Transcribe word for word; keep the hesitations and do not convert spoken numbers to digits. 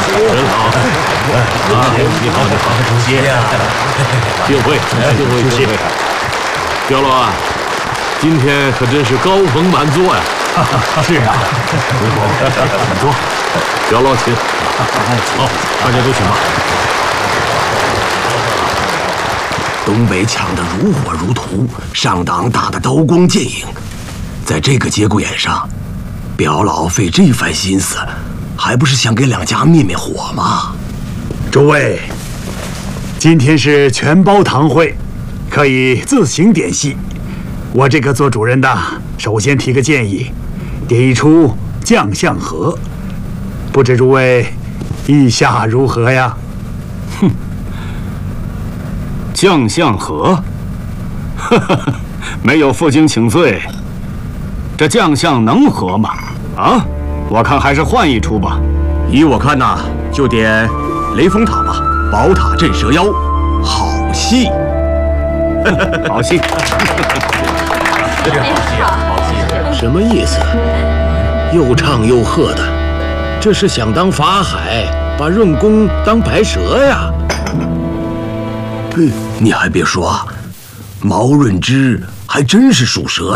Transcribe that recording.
真好。啊，你好，你好，主席呀，幸会，幸会，幸会。刁老啊，今天可真是高朋满座呀！ 是啊，请坐。 刁老请。好，大家都请吧。 东北抢得如火如荼，上党打得刀光剑影。在这个节骨眼上，表老费这番心思，还不是想给两家灭灭火吗？ 诸位，今天是全包堂会，可以自行点戏。我这个做主人的，首先提个建议，点一出将相和，不知诸位意下如何呀？ 哼。将相和，呵呵呵，没有负荆请罪，这将相能和吗？啊，我看还是换一出吧。 依我看呐，就点雷峰塔吧，宝塔镇蛇妖，好戏， 好戏。 这个好戏啊，好戏。 什么意思？又唱又和的，这是想当法海，把润公当白蛇呀？ 你还别说啊，毛润之还真是属蛇。